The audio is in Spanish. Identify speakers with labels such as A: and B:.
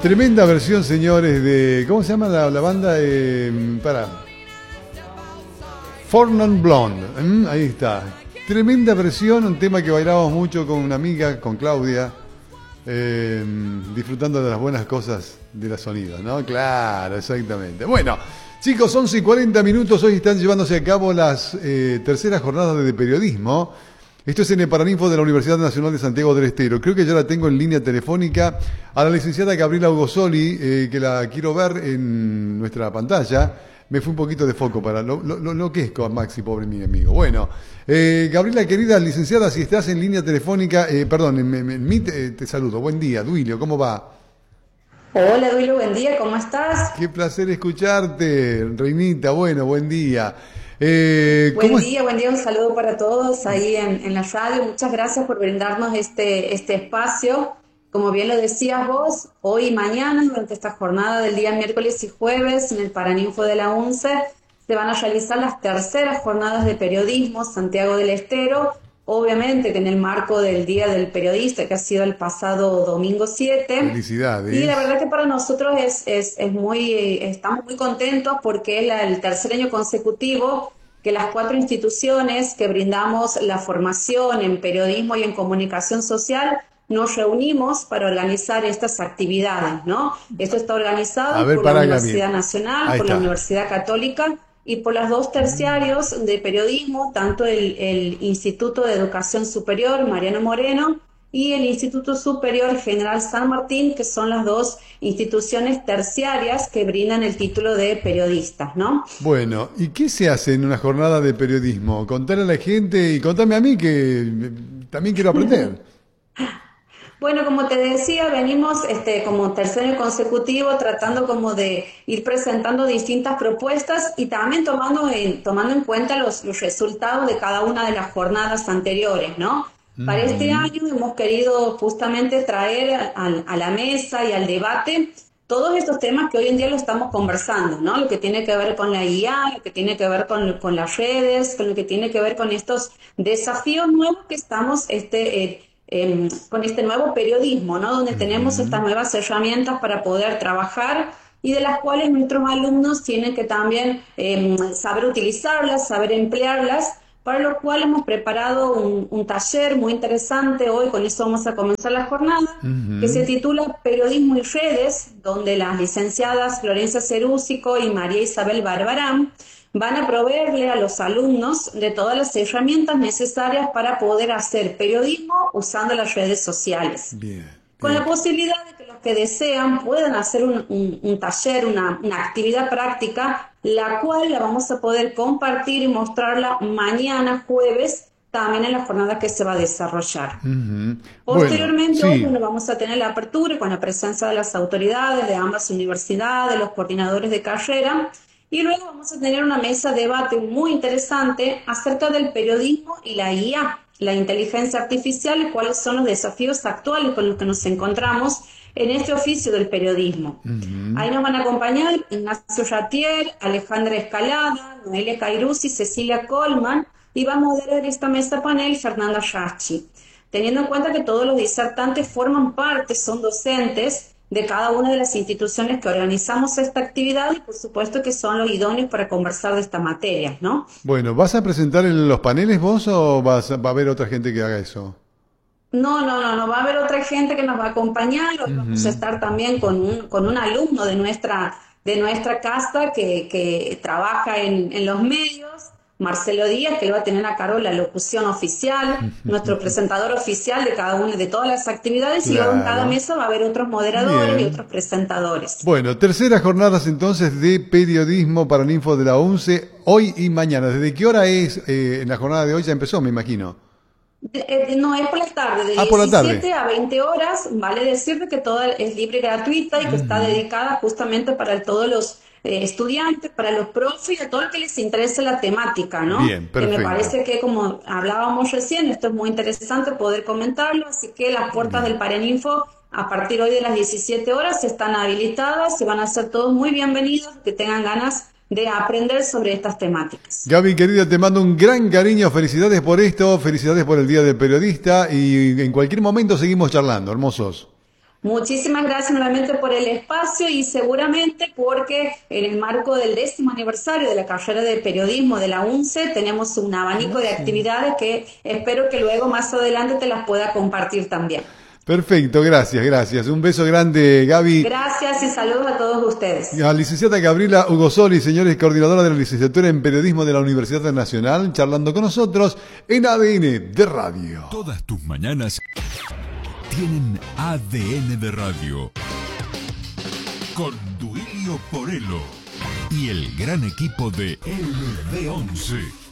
A: Tremenda versión, señores, de... ¿Cómo se llama la banda? Four Non Blonde. Ahí está. Tremenda versión, un tema que bailábamos mucho con una amiga, con Claudia, disfrutando de las buenas cosas de la sonido, ¿no? Claro, exactamente. Bueno, chicos, 11:40. Hoy están llevándose a cabo las terceras jornadas de periodismo. Esto es en el Paraninfo de la Universidad Nacional de Santiago del Estero. Creo que ya la tengo en línea telefónica a la licenciada Gabriela Ugosoli, que la quiero ver en nuestra pantalla. Me fue un poquito de foco para lo que es con Maxi, pobre mi amigo. Bueno, Gabriela, querida licenciada, si estás en línea telefónica, en Meet, te saludo. Buen día, Duilio, ¿cómo va?
B: Hola Duilio, buen día, ¿cómo estás?
A: Qué placer escucharte, Reinita, bueno, buen día.
B: Buen día, un saludo para todos ahí en la radio. Muchas gracias por brindarnos este espacio. Como bien lo decías vos, hoy y mañana, durante esta jornada del día miércoles y jueves, en el Paraninfo de la UNCE, se van a realizar las terceras jornadas de periodismo Santiago del Estero, obviamente que en el marco del Día del Periodista, que ha sido el pasado domingo 7.
A: Felicidades.
B: Y la verdad que para nosotros estamos muy contentos porque es el tercer año consecutivo que las 4 instituciones que brindamos la formación en periodismo y en comunicación social nos reunimos para organizar estas actividades, ¿no? Esto está organizado por la Universidad Nacional, por la Universidad Católica y por las 2 terciarios de periodismo, tanto el Instituto de Educación Superior Mariano Moreno y el Instituto Superior General San Martín, que son las 2 instituciones terciarias que brindan el título de periodistas, ¿no?
A: Bueno, ¿y qué se hace en una jornada de periodismo? Contarle a la gente y contame a mí que también quiero aprender.
B: Bueno, como te decía, venimos como tercer año consecutivo tratando como de ir presentando distintas propuestas y también tomando en cuenta los resultados de cada una de las jornadas anteriores, ¿no? Para este año hemos querido justamente traer a la mesa y al debate todos estos temas que hoy en día lo estamos conversando, ¿no? Lo que tiene que ver con la IA, lo que tiene que ver con las redes, con lo que tiene que ver con estos desafíos nuevos que estamos con este nuevo periodismo, ¿no? Donde tenemos estas nuevas herramientas para poder trabajar y de las cuales nuestros alumnos tienen que también saber utilizarlas, saber emplearlas, para lo cual hemos preparado un taller muy interesante hoy, con eso vamos a comenzar la jornada, que se titula Periodismo y Redes, donde las licenciadas Florencia Cerúsico y María Isabel Barbarán van a proveerle a los alumnos de todas las herramientas necesarias para poder hacer periodismo usando las redes sociales.
A: Bien.
B: Con la posibilidad de que los que desean puedan hacer un taller, una actividad práctica, la cual la vamos a poder compartir y mostrarla mañana jueves, también en la jornada que se va a desarrollar. Posteriormente, hoy vamos a tener la apertura con la presencia de las autoridades de ambas universidades, los coordinadores de carrera, y luego vamos a tener una mesa de debate muy interesante acerca del periodismo y la IA, la inteligencia artificial y cuáles son los desafíos actuales con los que nos encontramos en este oficio del periodismo. Ahí nos van a acompañar Ignacio Ratier, Alejandra Escalada, Noelia Cairuzzi, Cecilia Colman, y va a moderar esta mesa panel Fernanda Rachi. Teniendo en cuenta que todos los disertantes forman parte, son docentes de cada una de las instituciones que organizamos esta actividad y por supuesto que son los idóneos para conversar de estas materias, ¿no?
A: Bueno, ¿vas a presentar en los paneles vos o va a haber otra gente que haga eso?
B: No, va a haber otra gente que nos va a acompañar, vamos a estar también con un alumno de nuestra casa que trabaja en los medios, Marcelo Díaz, que él va a tener a cargo la locución oficial, nuestro presentador oficial de cada una de todas las actividades, claro. Y luego en cada mesa va a haber otros moderadores y otros presentadores.
A: Bueno, terceras jornadas entonces de periodismo Paraninfo de la UNCE, hoy y mañana. ¿Desde qué hora es en la jornada de hoy? Ya empezó, me imagino.
B: No, es por la tarde, de 17 a 20 horas, vale decirte que toda es libre y gratuita y que está dedicada justamente para todos los estudiantes, para los profes y a todo el que les interese la temática, ¿no?
A: Bien, perfecto.
B: Que me parece que, como hablábamos recién, esto es muy interesante poder comentarlo, así que las puertas del Paraninfo a partir hoy de las 17 horas están habilitadas y van a ser todos muy bienvenidos, que tengan ganas de aprender sobre estas temáticas.
A: Gaby, querida, te mando un gran cariño, felicidades por esto, felicidades por el Día del Periodista y en cualquier momento seguimos charlando, hermosos.
B: Muchísimas gracias nuevamente por el espacio y seguramente porque en el marco del 10º aniversario de la carrera de periodismo de la UNCE tenemos un abanico de actividades que espero que luego más adelante te las pueda compartir también.
A: Perfecto, gracias. Un beso grande, Gaby.
B: Gracias y saludos a todos ustedes.
A: La licenciada Gabriela Ugosoli, señores, coordinadora de la licenciatura en periodismo de la Universidad Nacional, charlando con nosotros en ADN de Radio.
C: Todas tus mañanas tienen ADN de Radio. Con Duilio Porello y el gran equipo de LB11.